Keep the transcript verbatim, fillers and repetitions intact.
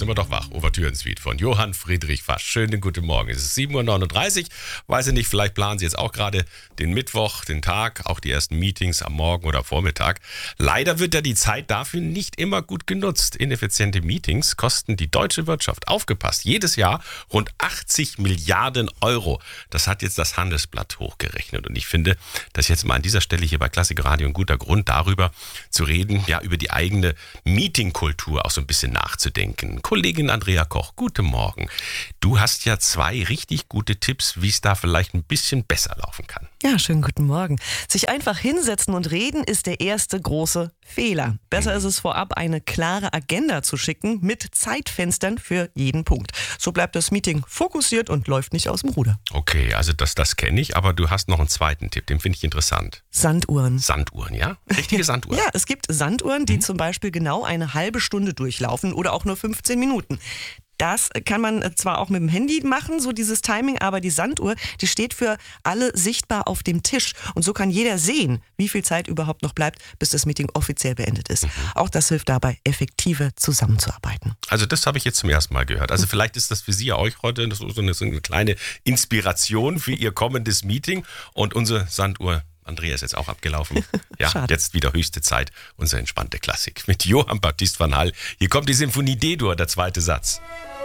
sind wir doch wach. Ouvertüren-Suite von Johann Friedrich Fasch. Schönen guten Morgen. Es ist sieben Uhr neununddreißig. Weiß ich nicht, vielleicht planen Sie jetzt auch gerade den Mittwoch, den Tag, auch die ersten Meetings am Morgen oder Vormittag. Leider wird ja die Zeit dafür nicht immer gut genutzt. Ineffiziente Meetings kosten die deutsche Wirtschaft, aufgepasst, jedes Jahr rund achtzig Milliarden Euro. Das hat jetzt das Handelsblatt hochgerechnet. Und ich finde, das ist jetzt mal an dieser Stelle hier bei Klassik Radio ein guter Grund, darüber zu reden, ja, über die eigene Meetingkultur auch so ein bisschen nachzudenken. Kollegin Andrea Koch, guten Morgen. Du hast ja zwei richtig gute Tipps, wie es da vielleicht ein bisschen besser laufen kann. Ja, schönen guten Morgen. Sich einfach hinsetzen und reden ist der erste große Fehler. Besser ist es vorab, eine klare Agenda zu schicken mit Zeitfenstern für jeden Punkt. So bleibt das Meeting fokussiert und läuft nicht aus dem Ruder. Okay, also das, das kenne ich, aber du hast noch einen zweiten Tipp, den finde ich interessant. Sanduhren. Sanduhren, ja? Richtige Sanduhren. Ja, es gibt Sanduhren, die Mhm. zum Beispiel genau eine halbe Stunde durchlaufen oder auch nur fünfzehn Minuten. Das kann man zwar auch mit dem Handy machen, so dieses Timing, aber die Sanduhr, die steht für alle sichtbar auf dem Tisch. Und so kann jeder sehen, wie viel Zeit überhaupt noch bleibt, bis das Meeting offiziell beendet ist. Mhm. Auch das hilft dabei, effektiver zusammenzuarbeiten. Also das habe ich jetzt zum ersten Mal gehört. Also vielleicht ist das für Sie, euch heute so eine, so eine kleine Inspiration für Ihr kommendes Meeting. Und unsere Sanduhr, Andrea, ist jetzt auch abgelaufen. Ja, Schade. Jetzt wieder höchste Zeit, unsere entspannte Klassik mit Johann Baptist van Hall. Hier kommt die Sinfonie D-Dur, der zweite Satz.